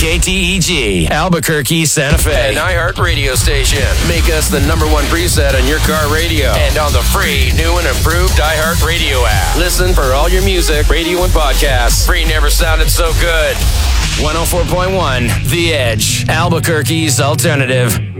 KTEG, Albuquerque, Santa Fe. An iHeart radio station. Make us the number one preset on your car radio and on the free, new and improved iHeart radio app. Listen for all your music, radio, and podcasts. Free never sounded so good. 104.1 The Edge, Albuquerque's alternative.